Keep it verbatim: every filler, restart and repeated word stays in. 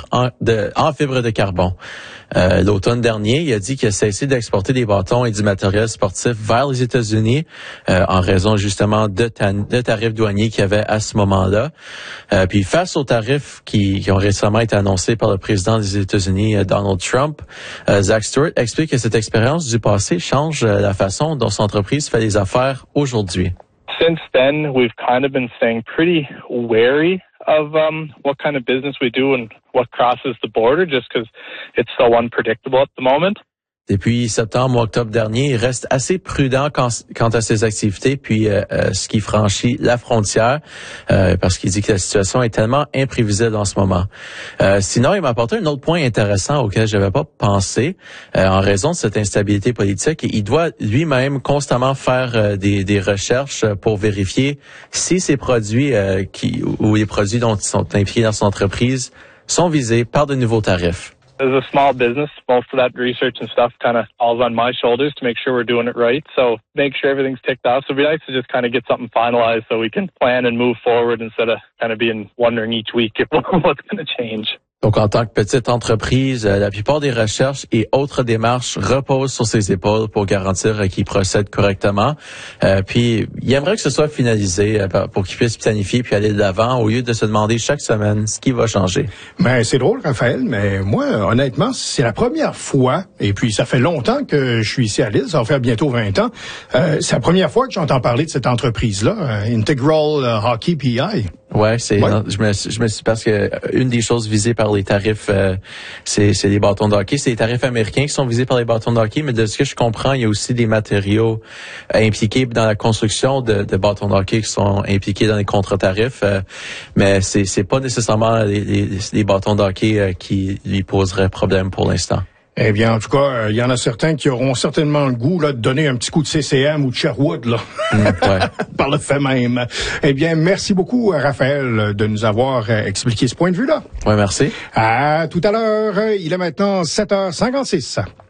en, de, en fibre de carbone. Euh, l'automne dernier, il a dit qu'il a cessé d'exporter des bâtons et du matériel sportif vers les États-Unis euh, en raison justement de, ta, de tarifs douaniers qu'il y avait à ce moment-là. Euh, puis face aux tarifs qui, qui ont récemment été annoncés par le président des États-Unis, euh, Donald Trump, euh, Zach Stewart explique que cette expérience du passé change euh, la façon dont son entreprise fait les affaires aujourd'hui. Since then, we've kind of been staying pretty wary of um, what kind of business we do and what crosses the border, just because it's so unpredictable at the moment. Depuis septembre ou octobre dernier, il reste assez prudent quant, quant à ses activités, puis euh, euh, ce qui franchit la frontière, euh, parce qu'il dit que la situation est tellement imprévisible en ce moment. Euh, sinon, il m'a apporté un autre point intéressant auquel je n'avais pas pensé, euh, en raison de cette instabilité politique. Il doit lui-même constamment faire euh, des, des recherches pour vérifier si ces produits euh, qui ou les produits dont ils sont impliqués dans son entreprise sont visés par de nouveaux tarifs. As a small business, most of that research and stuff kind of falls on my shoulders to make sure we're doing it right. So make sure everything's ticked off. So it'd be nice to just kind of get something finalized so we can plan and move forward instead of kind of being wondering each week if what's going to change. Donc, en tant que petite entreprise, la plupart des recherches et autres démarches reposent sur ses épaules pour garantir qu'il procède correctement. Euh, puis, il aimerait que ce soit finalisé pour qu'il puisse planifier puis aller de l'avant au lieu de se demander chaque semaine ce qui va changer. Ben, c'est drôle, Raphaël, mais moi, honnêtement, c'est la première fois, et puis ça fait longtemps que je suis ici à Lille, ça va faire bientôt vingt ans, euh, c'est la première fois que j'entends parler de cette entreprise-là, euh, Integral euh, Hockey P I. Ouais, c'est ouais. Non, je me je me suis parce que une des choses visées par les tarifs euh, c'est c'est les bâtons de hockey, c'est les tarifs américains qui sont visés par les bâtons de hockey, mais de ce que je comprends, il y a aussi des matériaux euh, impliqués dans la construction de, de bâtons de hockey qui sont impliqués dans les contre-tarifs, euh, mais c'est c'est pas nécessairement les, les, les bâtons de hockey euh, qui lui poseraient problème pour l'instant. Eh bien, en tout cas, il euh, y en a certains qui auront certainement le goût là de donner un petit coup de C C M ou de Sherwood, là, mmh, ouais. par le fait même. Eh bien, merci beaucoup, Raphaël, de nous avoir euh, expliqué ce point de vue-là. Ouais, merci. À tout à l'heure. Il est maintenant sept heures cinquante-six.